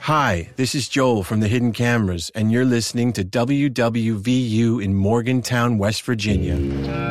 Hi, this is Joel from the Hidden Cameras, and you're listening to WWVU in Morgantown, West Virginia.